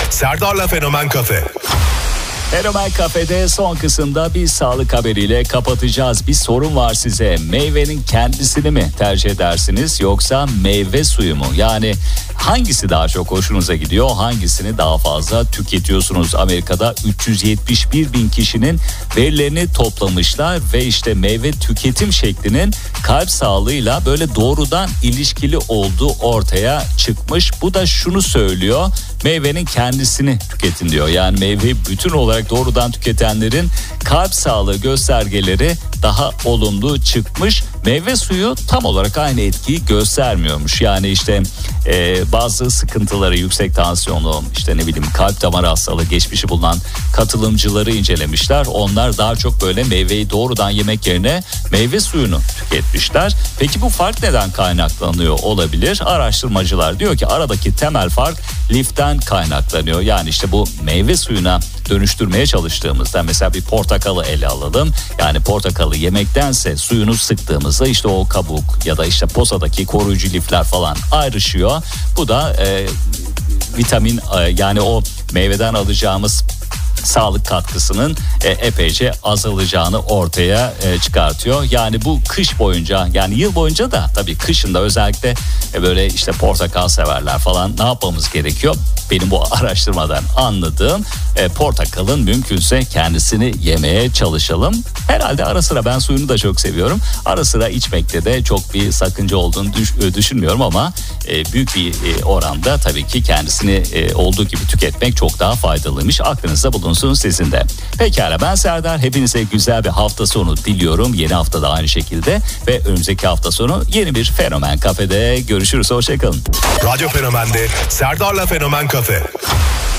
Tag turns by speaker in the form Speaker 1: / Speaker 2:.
Speaker 1: Serdar'la Fenomen Kafe.
Speaker 2: Fenomen Kafe'de son kısımda bir sağlık haberiyle kapatacağız. Bir sorun var size. Meyvenin kendisini mi tercih edersiniz yoksa meyve suyu mu? Yani hangisi daha çok hoşunuza gidiyor? Hangisini daha fazla tüketiyorsunuz? Amerika'da 371 bin kişinin verilerini toplamışlar ve işte meyve tüketim şeklinin kalp sağlığıyla böyle doğrudan ilişkili olduğu ortaya çıkmış. Bu da şunu söylüyor: meyvenin kendisini tüketin diyor. Yani meyveyi bütün olarak doğrudan tüketenlerin kalp sağlığı göstergeleri daha olumlu çıkmış. Meyve suyu tam olarak aynı etkiyi göstermiyormuş. Yani işte bazı sıkıntıları, yüksek tansiyonlu, işte ne bileyim kalp damar hastalığı geçmişi bulunan katılımcıları incelemişler. Onlar daha çok böyle meyveyi doğrudan yemek yerine meyve suyunu tüketmişler. Peki bu fark neden kaynaklanıyor olabilir? Araştırmacılar diyor ki aradaki temel fark liften kaynaklanıyor. Yani işte bu meyve suyuna dönüştürmeye çalıştığımızda, mesela bir portakalı ele alalım. Yani portakalı yemektense suyunu sıktığımızda işte o kabuk ya da işte posadaki koruyucu lifler falan ayrışıyor. Bu da vitamin, yani o meyveden alacağımız sağlık katkısının epeyce azalacağını ortaya çıkartıyor. Yani bu kış boyunca, yani yıl boyunca da tabii kışında özellikle böyle işte portakal severler falan, ne yapmamız gerekiyor? Benim bu araştırmadan anladığım portakalın mümkünse kendisini yemeye çalışalım. Herhalde ara sıra, ben suyunu da çok seviyorum. Ara sıra içmekte de çok bir sakınca olduğunu düşünmüyorum ama büyük bir oranda tabii ki kendisini olduğu gibi tüketmek çok daha faydalıymış. Aklınızda bulunsun sizin de. Pekala, ben Serdar. Hepinize güzel bir hafta sonu diliyorum. Yeni hafta da aynı şekilde ve önümüzdeki hafta sonu yeni bir Fenomen Kafe'de görüşürüz. Hoşçakalın.
Speaker 1: Radyo Fenomen'de Serdar'la Fenomen Kafe.